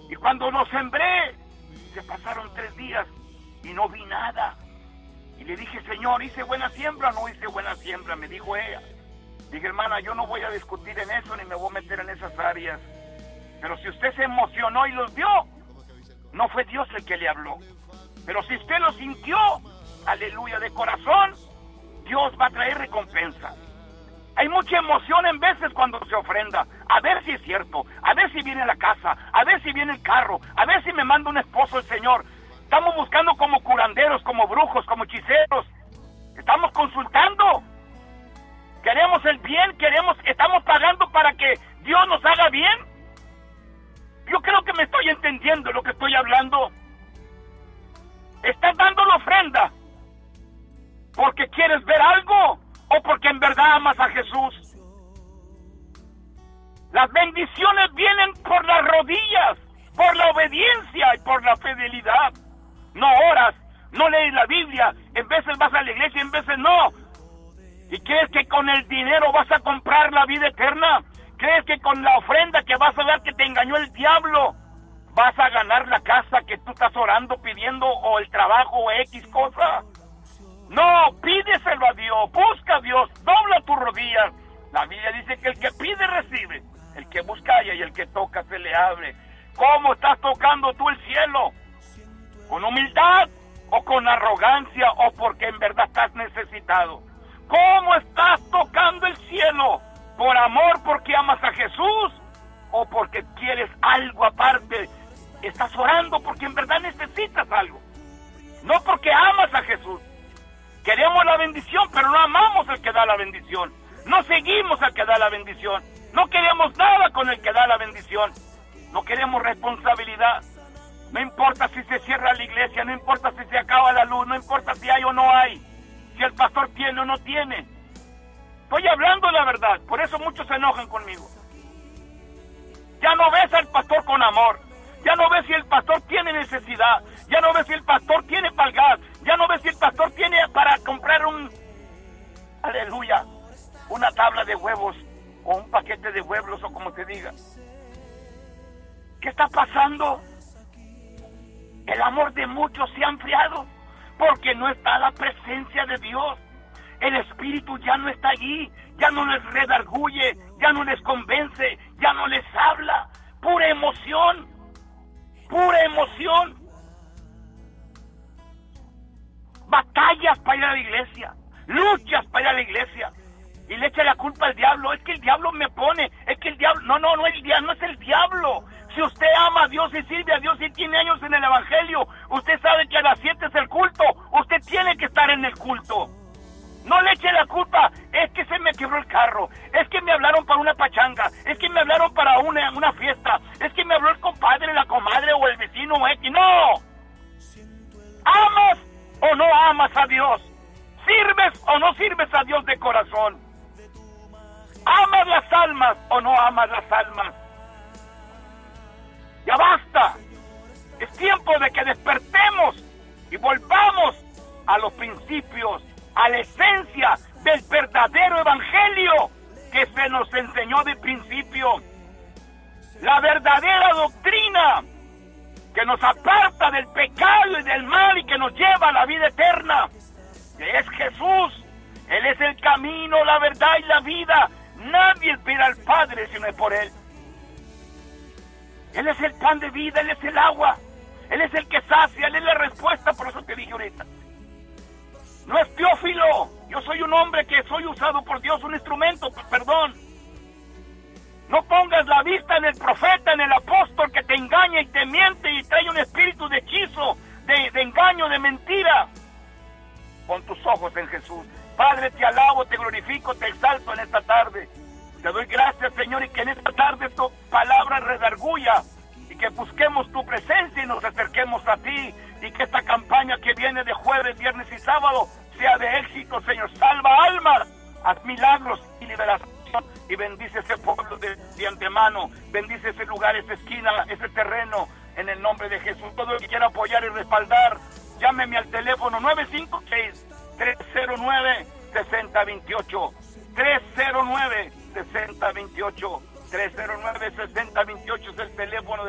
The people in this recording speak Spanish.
Y cuando lo sembré, se pasaron 3 días y no vi nada. Y le dije, Señor, ¿hice buena siembra o no hice buena siembra? Me dijo ella. Dije, hermana, yo no voy a discutir en eso ni me voy a meter en esas áreas. Pero si usted se emocionó y los vio, no fue Dios el que le habló. Pero si usted lo sintió, aleluya, de corazón, Dios va a traer recompensa. Hay mucha emoción en veces cuando se ofrenda. A ver si es cierto, a ver si viene la casa, a ver si viene el carro, a ver si me manda un esposo el Señor. Estamos buscando como curanderos, como brujos, como hechiceros. Estamos consultando. Queremos el bien, estamos pagando para que Dios nos haga bien. Yo creo que me estoy entendiendo lo que estoy hablando. ¿Estás dando la ofrenda porque quieres ver algo o porque en verdad amas a Jesús? Las bendiciones vienen por las rodillas, por la obediencia y por la fidelidad. No oras, no lees la Biblia, en veces vas a la iglesia, en veces no. ¿Y crees que con el dinero vas a comprar la vida eterna? ¿Crees que con la ofrenda que vas a dar que te engañó el diablo vas a ganar la casa que tú estás orando, pidiendo, o el trabajo, o X cosa? No, pídeselo a Dios, busca a Dios, dobla tus rodillas. La Biblia dice que el que pide recibe, el que busca halla y el que toca se le abre. ¿Cómo estás tocando tú el cielo? ¿Con humildad o con arrogancia o porque en verdad estás necesitado? ¿Cómo estás tocando el cielo? ¿Por amor porque amas a Jesús o porque quieres algo aparte? Estás orando porque en verdad necesitas algo, no porque amas a Jesús. Queremos la bendición, pero no amamos al que da la bendición. No seguimos al que da la bendición. No queremos nada con el que da la bendición. No queremos responsabilidad. No importa si se cierra la iglesia, no importa si se acaba la luz, no importa si hay o no hay, si el pastor tiene o no tiene. Estoy hablando la verdad, por eso muchos se enojan conmigo. Ya no ves al pastor con amor, ya no ves si el pastor tiene necesidad, ya no ves si el pastor tiene para el gas, ya no ves si el pastor tiene para comprar aleluya, una tabla de huevos o un paquete de huevos o como se diga. ¿Qué está pasando? El amor de muchos se ha enfriado porque no está la presencia de Dios. El Espíritu ya no está allí, ya no les redarguye, ya no les convence, ya no les habla. Pura emoción, pura emoción. Batallas para ir a la iglesia, luchas para ir a la iglesia. Y le echa la culpa al diablo. Es que el diablo me pone, es que el diablo... No es el diablo. Si usted ama a Dios y sirve a Dios y tiene años en el Evangelio, usted sabe que a las 7 es el culto. Usted tiene que estar en el culto. No le eche la culpa, es que se me quebró el carro, es que me hablaron para una pachanga, es que me hablaron para una fiesta, es que me habló el compadre, la comadre o el vecino o X. ¡No! ¿Amas o no amas a Dios? ¿Sirves o no sirves a Dios de corazón? ¿Amas las almas o no amas las almas? ¡Ya basta! Es tiempo de que despertemos y volvamos a los principios, a la esencia del verdadero evangelio que se nos enseñó de principio. La verdadera doctrina que nos aparta del pecado y del mal y que nos lleva a la vida eterna, que es Jesús. Él es el camino, la verdad y la vida. Nadie espera al Padre si no es por Él. Él es el pan de vida, Él es el agua, Él es el que sacia, Él es la respuesta. Por eso te dije ahorita, no es Teófilo, yo soy un hombre que soy usado por Dios, un instrumento, perdón. No pongas la vista en el profeta, en el apóstol que te engaña y te miente y trae un espíritu de hechizo, de engaño, de mentira. Pon tus ojos en Jesús. Padre, te alabo, te glorifico, te exalto en esta tarde. Te doy gracias, Señor, y que en esta tarde tu palabra redarguya y que busquemos tu presencia y nos acerquemos a ti, y que esta campaña que viene de jueves, viernes y sábado sea de éxito, Señor. Salva almas, haz milagros y liberación, y bendice ese pueblo de antemano, bendice ese lugar, esa esquina, ese terreno, en el nombre de Jesús. Todo el que quiera apoyar y respaldar, llámeme al teléfono 956-309-6028, 309-6028, 309-6028 es el teléfono de